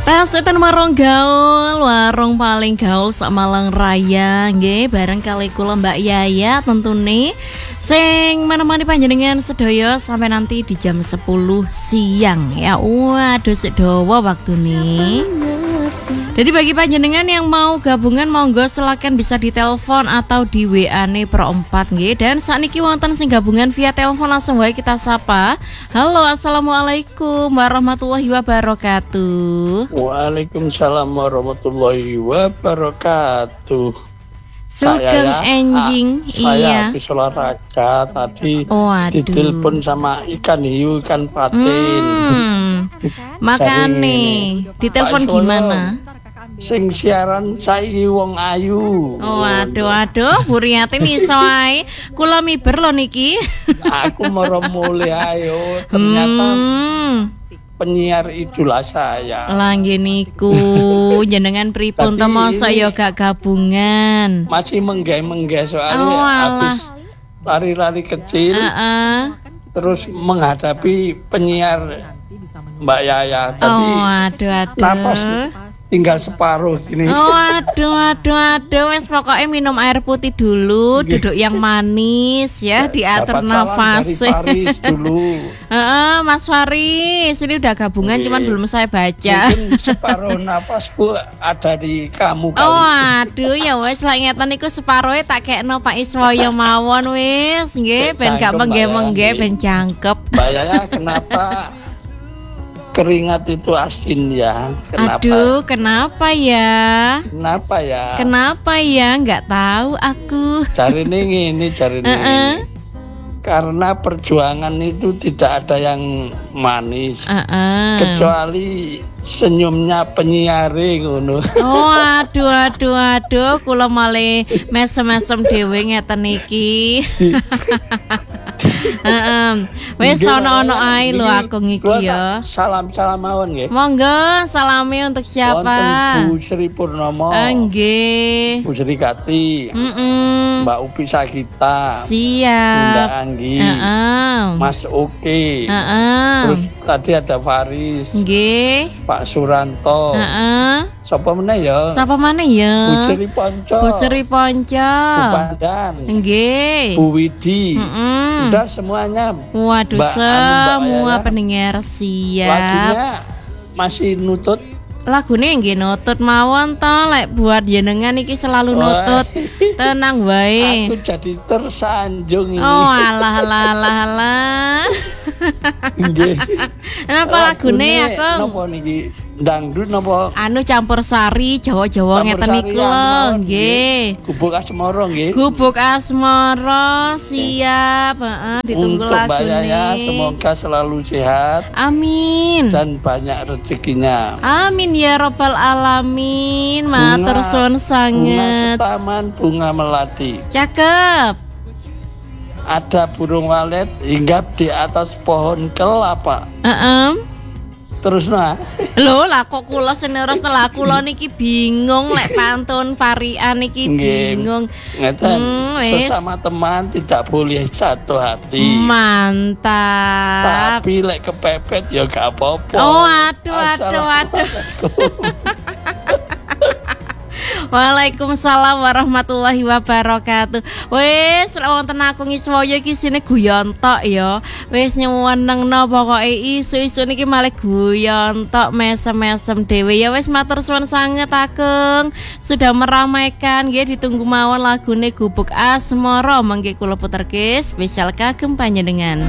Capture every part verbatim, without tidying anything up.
Tasetan warung gaul, warung paling gaul sak Malang Raya, nggih bareng kali kula Mbak Yaya tentune sing menemani panjenengan sedaya sampai nanti di jam sepuluh siang ya. Waduh sik dawa waktune. Jadi bagi panjenengan yang mau gabungan monggo silakan bisa ditelepon atau di W A-ne per empat nggih. Dan sakniki wonten sing gabungan via telepon langsung wae kita sapa. Halo, assalamualaikum warahmatullahi wabarakatuh. Waalaikumsalam warahmatullahi wabarakatuh. Sugeng enjing, saya, iya. Saya habis olahraga tadi oh, ditelepon sama ikan hiu, ikan patin. Hmm, makane ditelepon gimana? Sing siaran saiki wong ayu. Oh aduh aduh Buriati iso ae. Kula miber lho niki. Aku moro mulai ayo ternyata hmm. penyiar idola saya. Lah nggih niku jenengan pripun to mosok ya gak gabungan. Masih menggay-menggay soalnya oh, habis lari-lari kecil. Uh-uh. Terus menghadapi penyiar Mbak Yaya tadi. Oh aduh aduh. Napas tinggal separuh gini. Oh aduh aduh aduh wes pokoknya minum air putih dulu, duduk yang manis ya, diatur nafas. Dari Faris dulu. Heeh, Mas Faris, ini udah gabungan cuman belum saya baca. Mungkin separuh nafas Bu ada di kamu kali. Oh aduh ya wes lah ngeten niku separuhnya tak kekno Pak Iswoyo mawon wis nggih ben gak mengge-mengge ben jangkep. Bayangnya kenapa keringat itu asin ya? Kenapa? Aduh, kenapa ya? Kenapa ya? Kenapa ya? Nggak tahu aku. Cari nih ini, cari nih. Uh-uh. Karena perjuangan itu tidak ada yang manis, uh-uh. kecuali senyumnya penyiare ngono. Oh, aduh aduh aduh, kula male mesem-mesem dhewe ngeten iki. Heeh. Wis ono-ono ae lho aku ngiki ya. Salam-salam mawon nggih. Monggo, salame untuk siapa? Wonten Bu Sri Purnomo. Nggih. Bu Sri Kati. Heeh. Mbak Upi Sagita. Siap. Bunda Anggi. Heeh. Mas Oke. Heeh. Terus tadi ada Faris. Nggih. Pak Suranto. Heeh. Sapa meneh ya? Sapa maneh ya? Bu Sri Ponco. Bu Sri Ponco. Bu Pandan. Nggih. Bu Widi. Heeh. Udah semuanya. Waduh, Mbak, semua anu, pendengar siap. Lagunya masih nutut. Lagune nggih nutut mawon to, lek buat jenengan iki selalu nutut. Tenang wae. Aku jadi tersanjung ini. Oh, alah alah alah alah. Nggih. Napa lagune ya, Kang? Napa niki? Dangdut napa? Anu campur sari Jawa-Jawa ngeten niku lho, nggih. Gubuk asmara nggih. Gubuk asmara siap, heeh, ditunggu lagune. Untuk Mbak Yaya semoga selalu sehat. Amin. Dan banyak rezekinya. Amin ya robbal alamin. Matur suwun sanget. Bunga taman bunga melati. Cakep. Ada burung walet hinggap di atas pohon kelapa. Heeh. Uh-uh. Terus nah. Lho lah kok kula seneros lah kula niki bingung lek pantun varian niki bingung. Ngeten, hmm, sesama teman tidak boleh satu hati. Mantap. Tapi lek kepepet ya gak apa-apa. Oh aduh aduh aduh. Waalaikumsalam warahmatullahi wabarakatuh. Wes wonten aku ngiswoyo iki sine guyon tok ya. Wis nyuwenengno pokoke isu-isu niki malah guyon tok mesem-mesem dhewe ya. Wis matur suwun sanget Ageng sudah meramaikan nggih, ditunggu mawon lagune Gubuk Asmara mangke kula puterke spesial kagem panjenengan.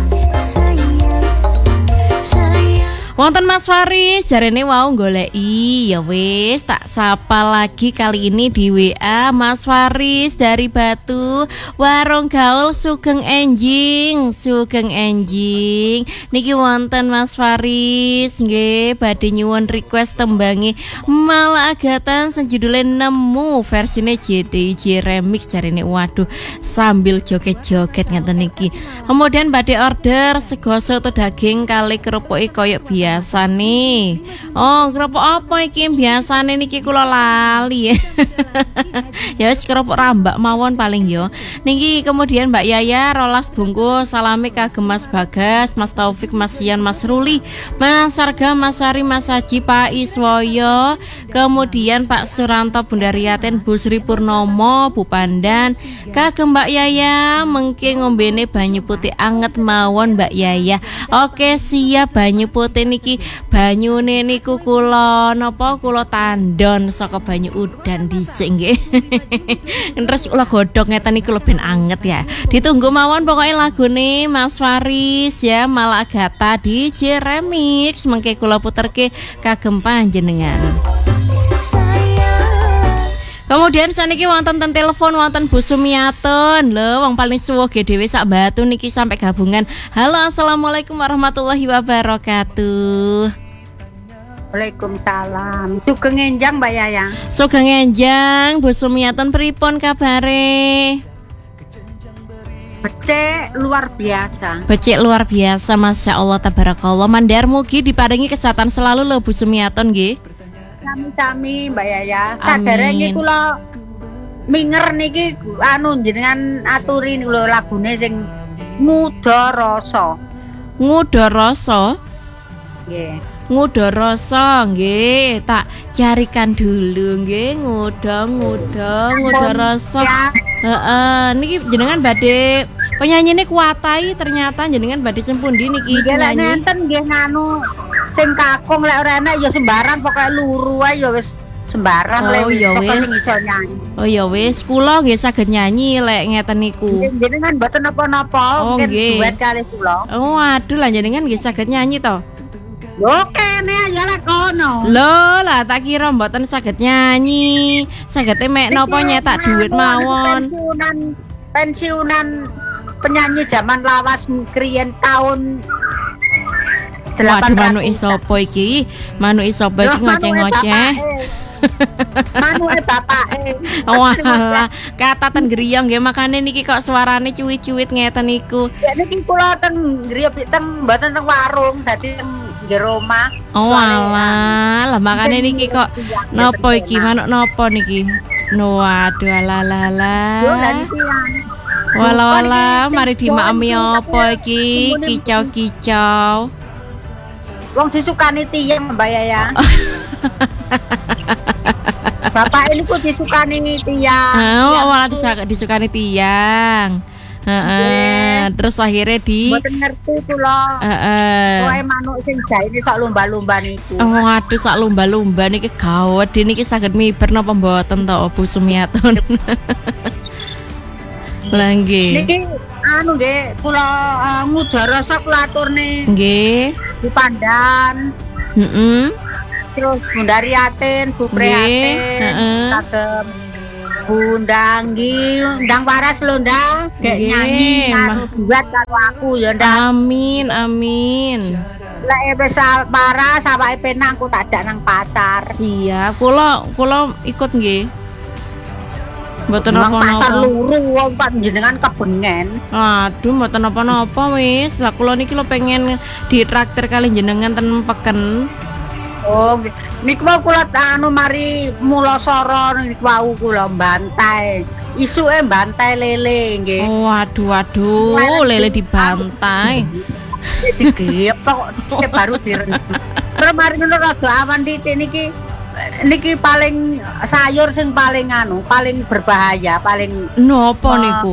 Wonten Mas Faris, jarene wau goleki ya wis tak sapa lagi kali ini di W A Mas Faris dari Batu. Warung gaul sugeng enjing, sugeng enjing. Niki wonten Mas Faris nggih badhe nyuwun request tembangi Malah Agatan sing judule Nemu versine J D J remix jarene. Waduh, sambil joget-joget ngeten niki. Kemudian badhe order sego soto daging kali kerupuke koyok biasa. biasa nih. Oh, keropok apa iki biasane niki kula lali. Ya wis keropok rambak mawon paling yo. Niki kemudian Mbak Yaya rolas bungkus salami kagem Mas Bagas, Mas Taufik, Mas Sian, Mas Ruli, Mas Sarga, Mas Sari, Mas Haji, Pak Iswoyo, kemudian Pak Suranto, Bunda Riaten, Bu Sri Purnomo, Bu Pandan, kagem Mbak Yaya mengke ngombene banyu putih anget mawon Mbak Yaya. Oke siap, banyu putih niki banyune niku kula napa kula tandon saka banyu udan dhisik nggih. Terus kula godhog ngeten niku ben anget ya. Ditunggu mawon pokoknya lagune Mas Faris ya, Malagata D J Remix mengke kula puterke kagem panjenengan. Kemudian saniki wonten ten telepon wonten Bu Sumiaton. Lho wong paling suwo ge dhewe sak Batu niki sampai gabungan. Halo, assalamualaikum warahmatullahi wabarakatuh. Waalaikumsalam. Sugeng enjang Mbak Yaya. Sugeng enjang Bu Sumiaton, pripun kabare? Becik luar biasa. Becik luar biasa, Masya Allah tabarakallah. Mandar mugi diparingi kesehatan selalu lho Bu Sumiaton nggih. Sami-sami Mbak Yaya. Sadare iki kula minger niki anu jenengan aturi lho lagune sing Nguda Rasa. Nguda Rasa? Nggih. Nguda Rasa nggih, tak carikan dulu nggih. Nguda Nguda Nguda Rasa. Heeh, niki jenengan badhe penyanyine kuatai ternyata jenengan badhe sempundi niki nyanyi. Nenten nggih nganu sing kakung lek ora enak ya sembarang pokoke luru ae ya wis sembarang lek pokoke sing iso nyanyi. Oh ya wis, kula nggih saged nyanyi lek ngeten niku. Jenengan mboten napa-napa, mungkin duet kali kula. Oh aduh lah jenengan nggih saged nyanyi to. Lho kene ya lek kono. Lho lah tak kira mboten saged nyanyi. Saged mek napa nyetak duit mawon. Pensiunan pensiunan penyanyi zaman lawas kriyen tahun Waduh, manuk isopo iki? Manuk isopo iki ngoceh-ngoceh. Manuke bapake. Walah, kata ten griyong nggih makane niki kok suarane cuwit-cuwit ngeten niku. Ya niki kula ten griya ten mboten teng warung, dadi teng jero omah. Oh walah, lah makane niki kok nopo iki? Manuk nopo niki? No, waduh alalala. Yo lan iki wala-wala mari dimakmi apa iki? Kicau-kicau. Wong disukani tiyang Mbak Yaya. Bapak ini kok disukani tiyang. Oh, malah disuk disukani tiyang. Heeh. Terus akhirnya di mboten ngerti kula. Heeh. Pokoke manuk sing jaine sak lomba-lomba niku. Oh, aduh sak lomba-lomba niki gawat niki saged miber napa mboten to Bu Sumiaton. Lah nggih. Niki anu nggih kula uh, Nguda Rasa kula aturne. Nggih. Bu Pandan. Heeh. Terus Bunda Riaten, Bu Prihatin, kagem Bunda Anggi, ndang waras lho ndang, gek nyanyi karo duet karo aku ya ndang. Amin, amin. Lek wis waras awake penak aku tak dak nang pasar. Siap, kula kula ikut nggih. Mboten napa-napa. Pasar luru wong panjenengan kebengen. Aduh, mboten napa-napa wis. Lah kula niki lho pengen ditraktir kali jenengan ten peken. Oh, niku mau kula anu mari mula sora niku wau kula bantai. Isuke bantai lele nggih. Oh, aduh aduh, lele dibantai. Digepok sik baru direndam. Terus mari ngono rada awan titik niki niki paling sayur sing paling anu, paling berbahaya, paling nopo niku?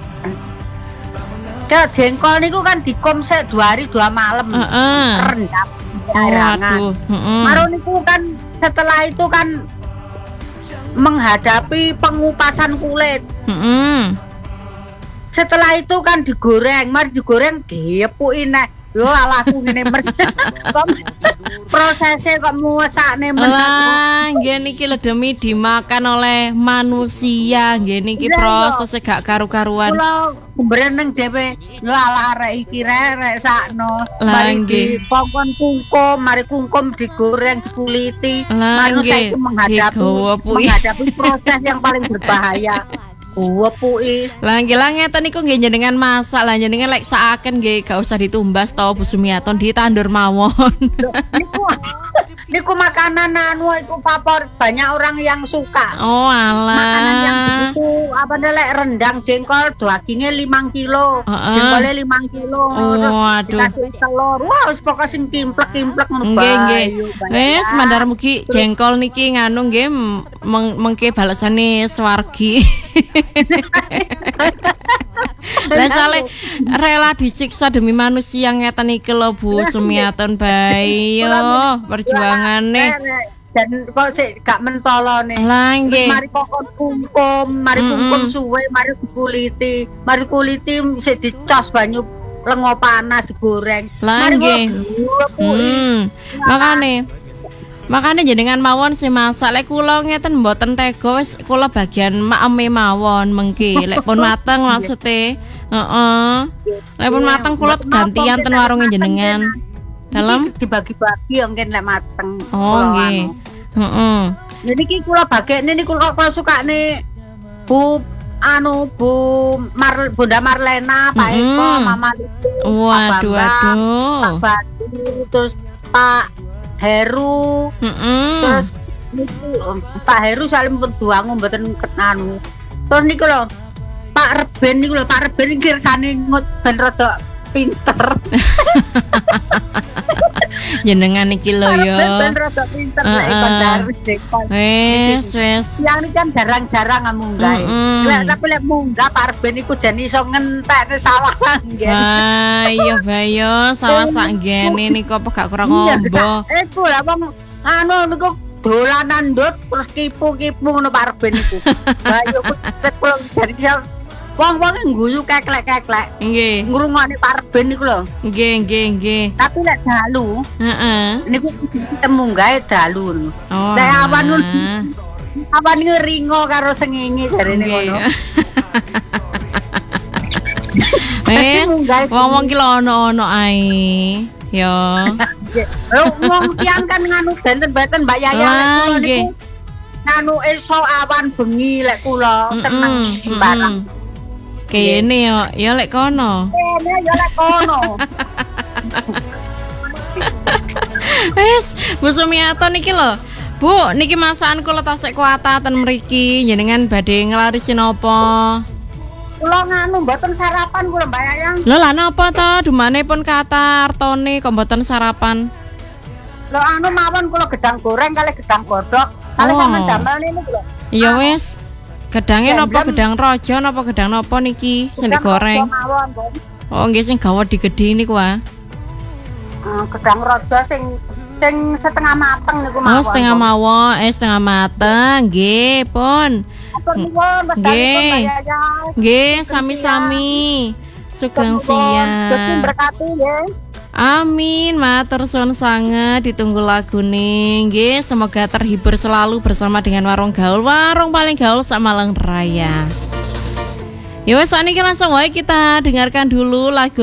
Ke jengkol niku kan dikom sek dua hari dua malam. Heeh. Rendam. Waduh, heeh. Maro niku kan setelah itu kan menghadapi pengupasan kulit. Heeh. Setelah itu kan digoreng, mari digoreng gepuki nek. Yo alahku ngene mers. Prosesnya kok muwesakne men. Lah, nggih niki lho demi dimakan oleh manusia, nggih niki prosesnya gak karu-karuan. Kula mbreneng dhewe, yo alah arek iki rek sakno. Mari dipongkon kungkum, mari kungkum digoreng, dikuliti. Mari menghadapi menghadapi proses yang paling berbahaya. Wepuki. Lah nggih lah ngeten niku nggih jenengan masak lah jenengan lek saaken nggih gak usah ditumbas to Bu Sumiaton ditandur mawon. Niku niku makanan anu iku favorit banyak orang yang suka. Oh alah. Makanan yang begitu apa lek rendang jengkol dagingnya lima kilo, uh-uh. jengkolnya lima kilo. Oh, terus aduh. dikasih telur. Wah, wis pokoke sing kimplek-kimplek ngono Nggih nggih. bae. Wis mandar mugi jengkol niki nganu nggih meng mengke balesane swargi. Lah sale rela disiksa demi manusia ngeten iki lho Bu Sumiaton bae yo perjuangane. Dan kok sik gak mentolone. Lah nggih. Mari kokon kungkum, mari kungkum suwe, mari dikuliti, mari kuliti sik dicos banyu lengo panas digoreng. Lah nggih. Hmm. Makane Makane jenengan mawon sing masak lek kula ngeten mboten tega wis kula bagian makeme mawon mengki lek pun mateng maksude. Heeh. Lek pun mateng kula gantian ten warunge jenengan. Dalam dibagi-bagi yo ngen lek mateng. Oh nggih. Heeh. Jadi iki kula bagekne niku kok kula sukane Bu anu Bu Mar Bunda Marlena, Pak Eko, Mama Litu. Waduh waduh. Pak Bati, terus Pak Heru, mm-hmm. terus niku Pak Heru saling berdua mboten anu. Terus niku lho Pak Reben niku lho Pak Reben iki kersane ngut ben rada pinter. Jenengan iki lho yo. Ben rada pinter nek ikon darus dekon. Wes wes. Yang ini kan jarang-jarang munggah. Lek tapi lek munggah Pak Reben iku jan iso ngentekne sawah sanggen. Ah iya bayo sawah sanggene niku apa gak kurang ngombo. Iku lah wong anu niku dolanan ndut terus kipu-kipu ngono Pak Reben iku. Bayo kula dari wong-wong ngguyu keklek-keklek. Nggih. Ngrungokne Pak Reben niku lho. Nggih, nggih, nggih. Tapi lek dalu, heeh. Niku ketemu gawe dalu. Oh. Lek awan awan ngeringo karo sengenge jarene ngono. Wes, wong-wong ki ono-ono ae. Yo. Wong tiyang kan nganu benten-benten Mbak Yaya lek kula niku. Nganu esuk awan bengi lek kula seneng sembarang. Kene yo, yo lek kono. Kene yo lek kono. Wes, Bu Sumiaton niki lho. Bu, niki masakan kula tasik kuwata ten mriki, jenengan badhe nglarisi napa? Kula nganu mboten sarapan kula Mbak Yayang. Lho lah napa to? Dumane pun kata artone kok mboten sarapan. Lho anu mawon kula gedang goreng kali gedang godhog. Kali oh. sampean damel niku lho. Iya wis. Gedangnya napa gedang rojo napa gedang napa niki sing digoreng? Oh nggih sing gawat digedhi niku ah. Uh, gedang rojo sing sing setengah mateng niku mawon. Oh setengah mawon, eh setengah mateng nggih pun. Nggih. Nggih sami-sami. Sugeng siang. Gusti berkati nggih. Amin, matur suwun sanget ditunggu lagu nih. Nggih, semoga terhibur selalu bersama dengan Warung Gaul, warung paling gaul sak Malang Raya. Ya wes, saat ini langsung wae kita dengarkan dulu lagu